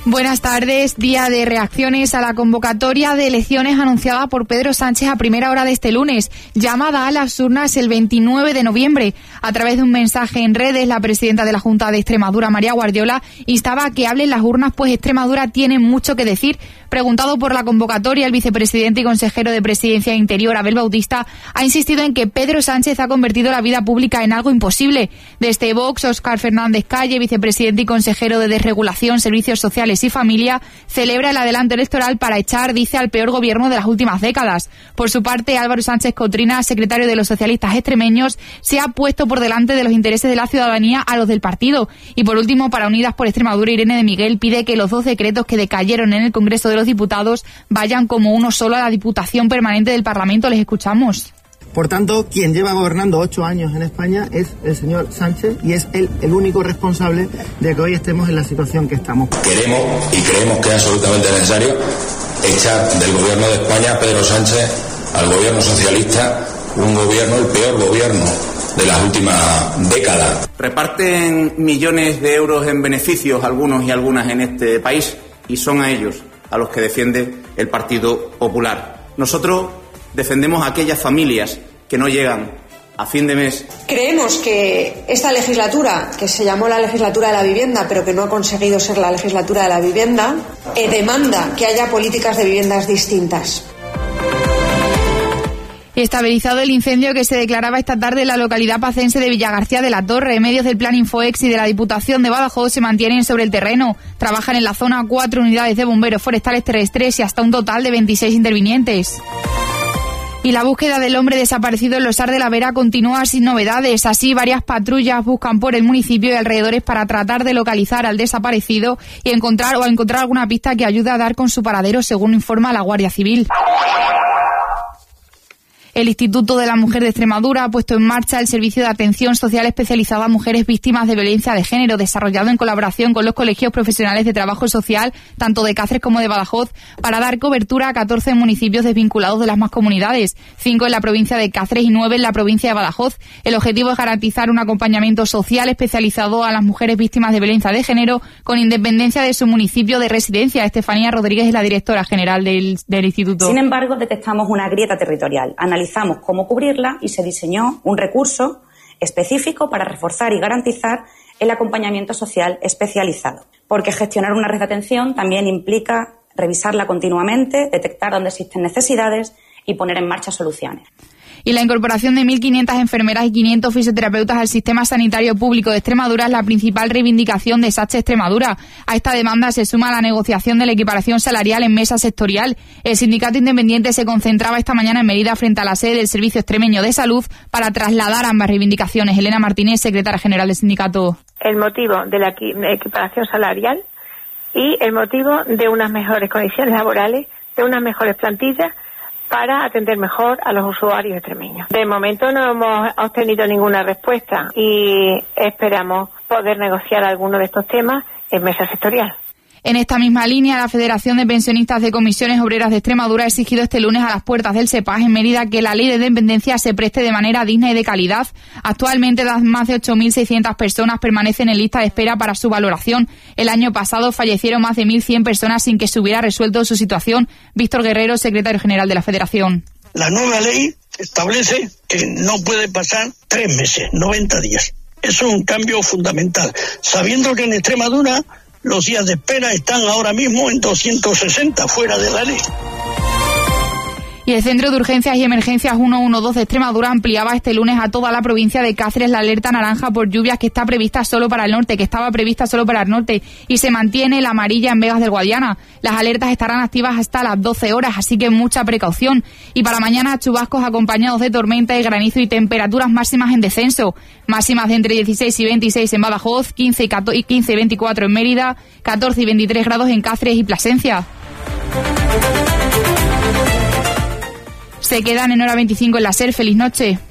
Buenas tardes. Día de reacciones a la convocatoria de elecciones anunciada por Pedro Sánchez a primera hora de este lunes. Llamada a las urnas el 29 de noviembre. A través de un mensaje en redes, la presidenta de la Junta de Extremadura, María Guardiola, instaba a que hablen las urnas, pues Extremadura tiene mucho que decir. Preguntado por la convocatoria, el vicepresidente y consejero de Presidencia e Interior, Abel Bautista, ha insistido en que Pedro Sánchez ha convertido la vida pública en algo imposible. Desde Vox, Óscar Fernández Calle, vicepresidente y consejero de Desregulación, Servicios Sociales y Familia, celebra el adelanto electoral para echar, dice, al peor gobierno de las últimas décadas. Por su parte, Álvaro Sánchez Cotrina, secretario de los socialistas extremeños, se ha puesto por delante de los intereses de la ciudadanía a los del partido. Y por último, para Unidas por Extremadura, Irene de Miguel pide que los 2 decretos que decayeron en el Congreso de los Diputados vayan como uno solo a la Diputación Permanente del Parlamento. Les escuchamos. Por tanto, quien lleva gobernando 8 años en España es el señor Sánchez y es él el único responsable de que hoy estemos en la situación que estamos. Queremos y creemos que es absolutamente necesario echar del gobierno de España a Pedro Sánchez, al gobierno socialista, un gobierno, el peor gobierno de las últimas décadas. Reparten millones de euros en beneficios algunos y algunas en este país y son a ellos a los que defiende el Partido Popular. Nosotros defendemos a aquellas familias que no llegan a fin de mes. Creemos que esta legislatura, que se llamó la legislatura de la vivienda, pero que no ha conseguido ser la legislatura de la vivienda, demanda que haya políticas de viviendas distintas. Estabilizado el incendio que se declaraba esta tarde en la localidad pacense de Villagarcía de la Torre. Medios del Plan Infoex y de la Diputación de Badajoz se mantienen sobre el terreno. Trabajan en la zona 4 unidades de bomberos forestales terrestres y hasta un total de 26 intervinientes. Y la búsqueda del hombre desaparecido en Losar de la Vera continúa sin novedades. Así, varias patrullas buscan por el municipio y alrededores para tratar de localizar al desaparecido y encontrar alguna pista que ayude a dar con su paradero, según informa la Guardia Civil. El Instituto de la Mujer de Extremadura ha puesto en marcha el servicio de atención social especializada a mujeres víctimas de violencia de género, desarrollado en colaboración con los colegios profesionales de trabajo social, tanto de Cáceres como de Badajoz, para dar cobertura a 14 municipios desvinculados de las mancomunidades, 5 en la provincia de Cáceres y 9 en la provincia de Badajoz. El objetivo es garantizar un acompañamiento social especializado a las mujeres víctimas de violencia de género, con independencia de su municipio de residencia. Estefanía Rodríguez es la directora general del instituto. Sin embargo, detectamos una grieta territorial. Analizamos cómo cubrirla y se diseñó un recurso específico para reforzar y garantizar el acompañamiento social especializado. Porque gestionar una red de atención también implica revisarla continuamente, detectar dónde existen necesidades y poner en marcha soluciones. Y la incorporación de 1.500 enfermeras y 500 fisioterapeutas al sistema sanitario público de Extremadura es la principal reivindicación de SACHE Extremadura. A esta demanda se suma la negociación de la equiparación salarial en mesa sectorial. El sindicato independiente se concentraba esta mañana en Mérida frente a la sede del Servicio Extremeño de Salud para trasladar ambas reivindicaciones. Elena Martínez, secretaria general del sindicato. El motivo de la equiparación salarial y el motivo de unas mejores condiciones laborales, de unas mejores plantillas, para atender mejor a los usuarios extremeños. De momento no hemos obtenido ninguna respuesta y esperamos poder negociar alguno de estos temas en mesa sectorial. En esta misma línea, la Federación de Pensionistas de Comisiones Obreras de Extremadura ha exigido este lunes a las puertas del SEPAG en Mérida que la ley de dependencia se preste de manera digna y de calidad. Actualmente, más de 8.600 personas permanecen en lista de espera para su valoración. El año pasado fallecieron más de 1.100 personas sin que se hubiera resuelto su situación. Víctor Guerrero, secretario general de la Federación. La nueva ley establece que no puede pasar 3 meses, 90 días. Eso es un cambio fundamental, sabiendo que en Extremadura los días de espera están ahora mismo en 260, fuera de la ley. Y el Centro de Urgencias y Emergencias 112 de Extremadura ampliaba este lunes a toda la provincia de Cáceres la alerta naranja por lluvias que estaba prevista solo para el norte y se mantiene la amarilla en Vegas del Guadiana. Las alertas estarán activas hasta las 12 horas, así que mucha precaución. Y para mañana, chubascos acompañados de tormenta y granizo y temperaturas máximas en descenso. Máximas de entre 16 y 26 en Badajoz, 15 y 24 en Mérida, 14 y 23 grados en Cáceres y Plasencia. Se quedan en hora 25 en la SER. Feliz noche.